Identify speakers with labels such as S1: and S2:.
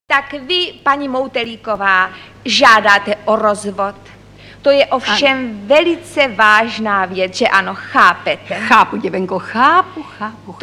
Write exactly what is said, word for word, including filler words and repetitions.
S1: Tak vy, paní Moutelíková, žádáte o rozvod. To je ovšem ano. velice vážná věc, že ano, chápete?
S2: Chápu, děvenko, chápu, chápu.